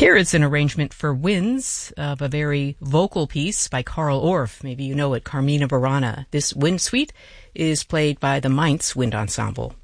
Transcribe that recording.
Here is an arrangement for winds of a very vocal piece by Carl Orff. Maybe you know it, Carmina Burana. This wind suite is played by the Mainz Wind Ensemble.